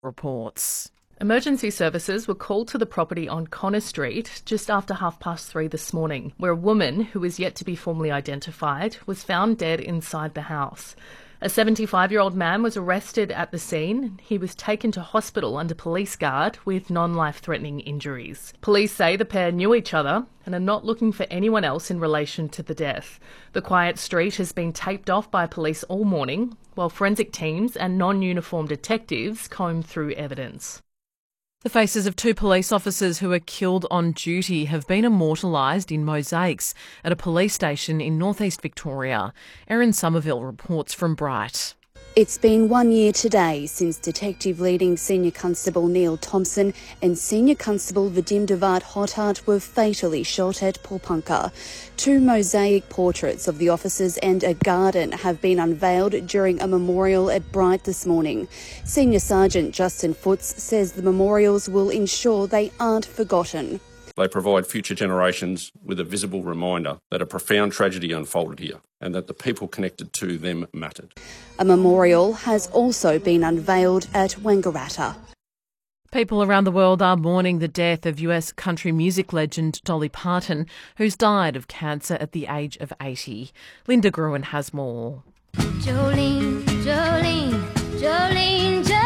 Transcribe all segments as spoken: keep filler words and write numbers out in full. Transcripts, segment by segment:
reports. Emergency services were called to the property on Connor Street just after half past three this morning, where a woman, who is yet to be formally identified, was found dead inside the house. A seventy-five-year-old man was arrested at the scene. He was taken to hospital under police guard with non-life-threatening injuries. Police say the pair knew each other and are not looking for anyone else in relation to the death. The quiet street has been taped off by police all morning, while forensic teams and non-uniformed detectives comb through evidence. The faces of two police officers who were killed on duty have been immortalised in mosaics at a police station in northeast Victoria. Erin Somerville reports from Bright. It's been one year today since Detective Leading Senior Constable Neil Thompson and Senior Constable Vadim Devat Hothart were fatally shot at Pulpunka. Two mosaic portraits of the officers and a garden have been unveiled during a memorial at Bright this morning. Senior Sergeant Justin Foots says the memorials will ensure they aren't forgotten. They provide future generations with a visible reminder that a profound tragedy unfolded here and that the people connected to them mattered. A memorial has also been unveiled at Wangaratta. People around the world are mourning the death of U S country music legend Dolly Parton, who's died of cancer at the age of eighty. Linda Gruen has more. Jolene, Jolene, Jolene, Jolene.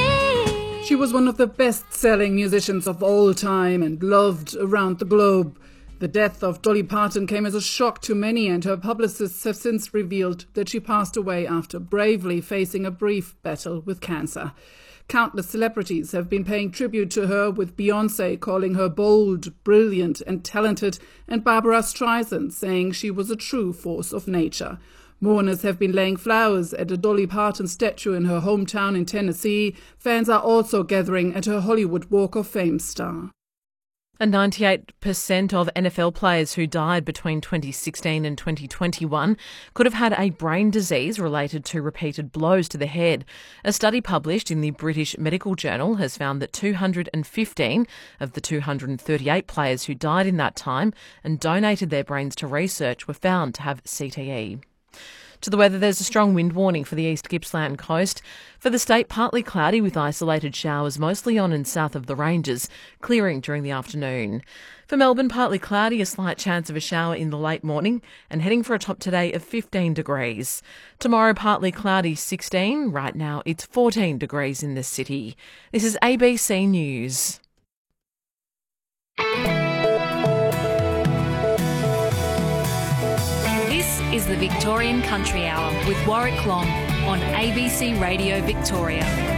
She was one of the best-selling musicians of all time and loved around the globe. The death of Dolly Parton came as a shock to many, and her publicists have since revealed that she passed away after bravely facing a brief battle with cancer. Countless celebrities have been paying tribute to her, with Beyoncé calling her bold, brilliant and talented, and Barbara Streisand saying she was a true force of nature. Mourners have been laying flowers at a Dolly Parton statue in her hometown in Tennessee. Fans are also gathering at her Hollywood Walk of Fame star. And ninety-eight percent of N F L players who died between twenty sixteen and twenty twenty-one could have had a brain disease related to repeated blows to the head. A study published in the British Medical Journal has found that two hundred fifteen of the two hundred thirty-eight players who died in that time and donated their brains to research were found to have C T E. To the weather, there's a strong wind warning for the East Gippsland coast. For the state, partly cloudy with isolated showers mostly on and south of the ranges, clearing during the afternoon. For Melbourne, partly cloudy, a slight chance of a shower in the late morning, and heading for a top today of fifteen degrees. Tomorrow, partly cloudy, sixteen. Right now, it's fourteen degrees in the city. This is A B C News. Is the Victorian Country Hour with Warwick Long on A B C Radio Victoria.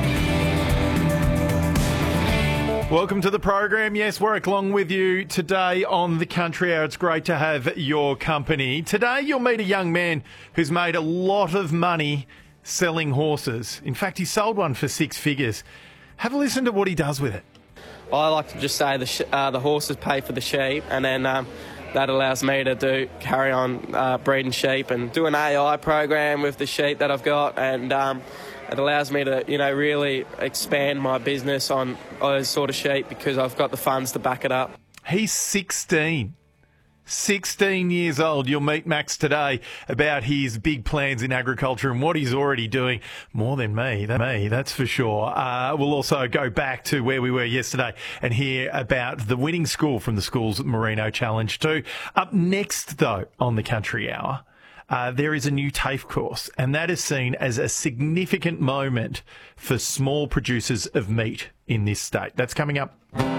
Welcome to the program. Yes, Warwick Long with you today on the Country Hour. It's great to have your company. Today you'll meet a young man who's made a lot of money selling horses. In fact, he sold one for six figures. Have a listen to what he does with it. I like to just say the sh- uh, the horses pay for the sheep, and then um, that allows me to do carry on uh, breeding sheep and do an A I program with the sheep that I've got, and um, it allows me to, you know, really expand my business on those sort of sheep because I've got the funds to back it up. He's sixteen. sixteen years old. You'll meet Max today about his big plans in agriculture and what he's already doing. More than me, than me, that's for sure. Uh, we'll also go back to where we were yesterday and hear about the winning school from the school's Merino Challenge too. Up next, though, on the Country Hour, uh, there is a new TAFE course, and that is seen as a significant moment for small producers of meat in this state. That's coming up.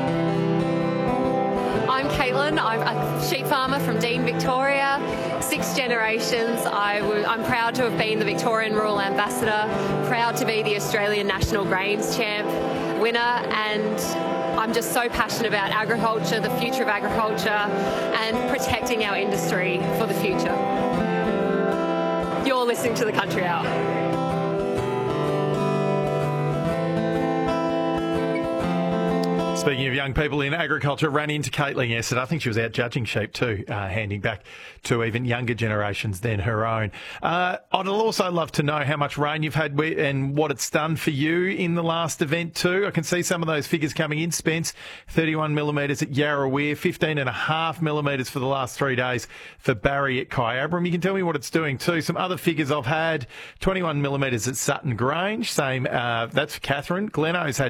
I'm Caitlin. I'm a sheep farmer from Dean, Victoria. Six generations. I w- I'm proud to have been the Victorian Rural Ambassador, proud to be the Australian National Grains Champ winner, and I'm just so passionate about agriculture, the future of agriculture, and protecting our industry for the future. You're listening to the Country Hour. Speaking of young people in agriculture, ran into Caitlin yesterday. I think she was out judging sheep too, uh, handing back to even younger generations than her own. Uh, I'd also love to know how much rain you've had and what it's done for you in the last event too. I can see some of those figures coming in. Spence, thirty-one millimetres at Yarra Weir, fifteen and a half millimetres for the last three days for Barry at Kyabram. You can tell me what it's doing too. Some other figures I've had, twenty-one millimetres at Sutton Grange. Same, uh, that's for Catherine. Gleno's had